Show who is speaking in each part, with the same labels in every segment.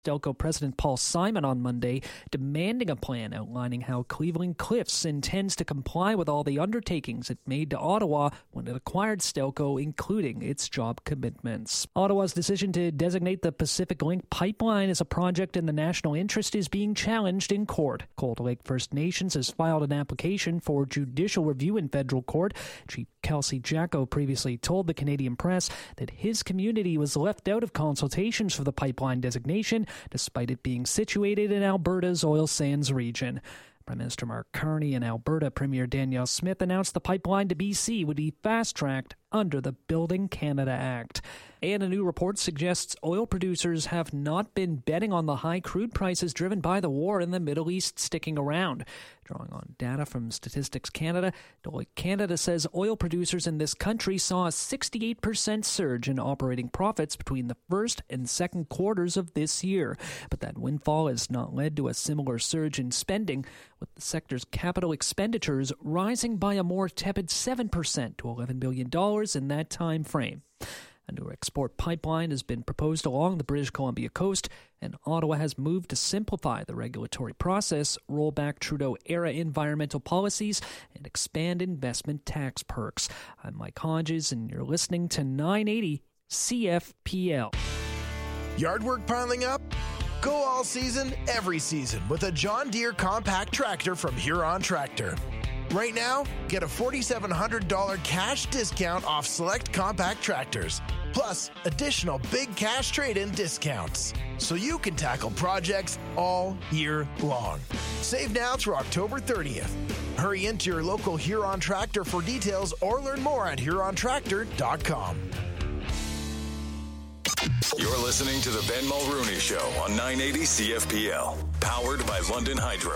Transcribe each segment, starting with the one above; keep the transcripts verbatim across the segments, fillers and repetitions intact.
Speaker 1: Stelco President Paul Simon on Monday, demanding a plan outlining how Cleveland Cliffs intends to comply with all the undertakings it made to Ottawa when it acquired Stelco, including its job commitments. Ottawa's decision to designate the Pacific Link pipeline as a project in the national interest is being challenged in court. Cold Lake First Nations has filed an application for judicial review in federal court. Chief Kelsey Jacko previously told the Canadian Press that his community was left out of consultations for the pipeline designation, despite it being situated in Alberta's oil sands region. Prime Minister Mark Carney and Alberta Premier Danielle Smith announced the pipeline to B C would be fast-tracked under the Building Canada Act. And a new report suggests oil producers have not been betting on the high crude prices driven by the war in the Middle East sticking around. Drawing on data from Statistics Canada, Deloitte Canada says oil producers in this country saw a sixty-eight percent surge in operating profits between the first and second quarters of this year. But that windfall has not led to a similar surge in spending, with the sector's capital expenditures rising by a more tepid seven percent to eleven billion dollars in that time frame. A new export pipeline has been proposed along the British Columbia coast, and Ottawa has moved to simplify the regulatory process, roll back Trudeau-era environmental policies, and expand investment tax perks. I'm Mike Hodges, and you're listening to nine eighty C F P L.
Speaker 2: Yard work piling up? Go all season, every season with a John Deere compact tractor from Huron Tractor. Right now, get a four thousand seven hundred dollars cash discount off select compact tractors, plus additional big cash trade-in discounts, so you can tackle projects all year long. Save now through October thirtieth. Hurry into your local Huron Tractor for details or learn more at huron tractor dot com.
Speaker 3: You're listening to the Ben Mulrooney Show on nine eighty C F P L, powered by London Hydro.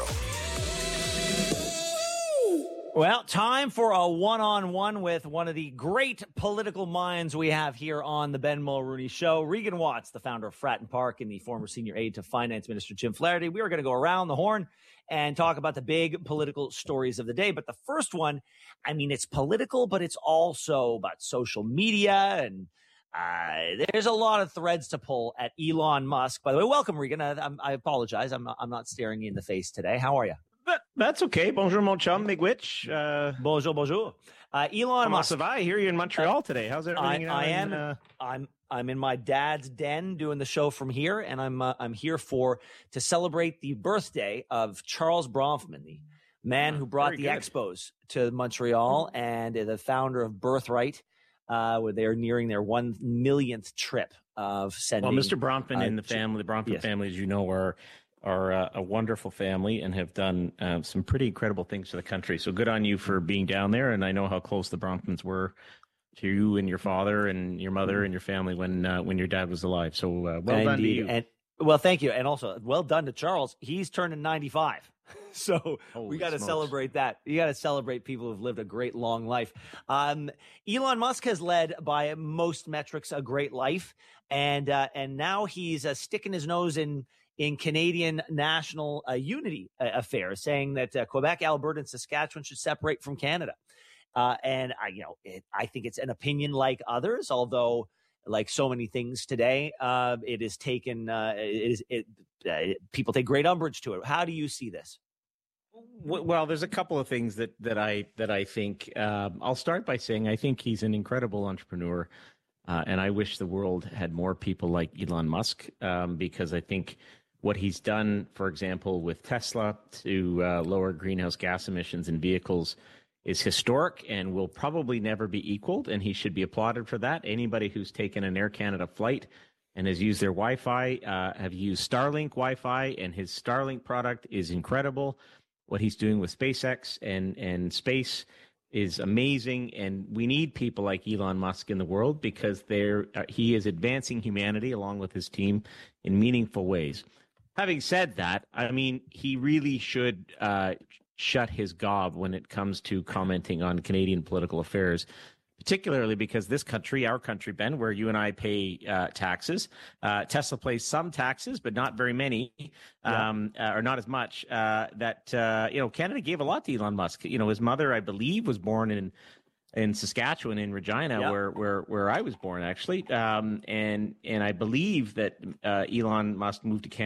Speaker 4: Well, time for a one-on-one with one of the great political minds we have here on the Ben Mulrooney Show. Regan Watts, the founder of Fratton Park and the former senior aide to Finance Minister Jim Flaherty. We are going to go around the horn and talk about the big political stories of the day. But the first one, I mean, it's political, but it's also about social media, and uh, there's a lot of threads to pull at Elon Musk. By the way, welcome, Regan. I, I apologize. I'm not, I'm not staring you in the face today. How are you?
Speaker 5: That, that's okay. Bonjour, mon chum, Migwitch. Uh,
Speaker 4: bonjour, bonjour. Uh, Elon Musk.
Speaker 5: I hear you in Montreal uh, today. How's everything?
Speaker 4: I, I am.
Speaker 5: In, uh...
Speaker 4: I'm. I'm in my dad's den doing the show from here, and I'm. Uh, I'm here for to celebrate the birthday of Charles Bronfman, the man who brought the good. Expos to Montreal, mm-hmm. and uh, the founder of Birthright, uh, where they are nearing their one millionth trip of sending.
Speaker 5: Well, Mister Bronfman uh, and the family, the Bronfman
Speaker 4: yes.
Speaker 5: family, as you know, are. are uh, a wonderful family and have done uh, some pretty incredible things for the country. So good on you for being down there. And I know how close the Bronfmans were to you and your father and your mother and your family when uh, when your dad was alive. So uh, well
Speaker 4: Indeed.
Speaker 5: done to you.
Speaker 4: And, well, thank you. And also well done to Charles. He's turning ninety-five. So Holy we got to celebrate that. You got to celebrate people who've lived a great long life. Um, Elon Musk has led by most metrics a great life. And, uh, and now he's uh, sticking his nose in in Canadian national uh, unity uh, affairs, saying that uh, Quebec, Alberta, and Saskatchewan should separate from Canada. Uh, and I, you know, it, I think it's an opinion like others, although, like so many things today, uh, it is taken. Uh, it is it, uh, it, people take great umbrage to it. How do you see this?
Speaker 5: Well, there's a couple of things that that I that I think. Um, I'll start by saying I think he's an incredible entrepreneur, uh, and I wish the world had more people like Elon Musk, um, because I think what he's done, for example, with Tesla to uh, lower greenhouse gas emissions in vehicles is historic and will probably never be equaled, and he should be applauded for that. Anybody who's taken an Air Canada flight and has used their Wi-Fi, uh, have used Starlink Wi-Fi, and his Starlink product is incredible. What he's doing with SpaceX and, and space is amazing, and we need people like Elon Musk in the world because they're, uh, he is advancing humanity along with his team in meaningful ways. Having said that, I mean, he really should uh, shut his gob when it comes to commenting on Canadian political affairs, particularly because this country, our country, Ben, where you and I pay uh, taxes, uh, Tesla pays some taxes, but not very many, um, yeah. uh, or not as much, uh, that, uh, you know, Canada gave a lot to Elon Musk. You know, his mother, I believe, was born in in Saskatchewan, in Regina,
Speaker 4: Yep.
Speaker 5: where where where I was born, actually. Um, and and I believe that uh, Elon Musk moved to Canada